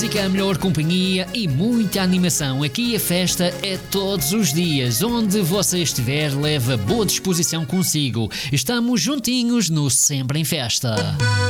música, a melhor companhia e muita animação. Aqui a festa é todos os dias. Onde você estiver, leva boa disposição consigo. Estamos juntinhos no Sempre em Festa.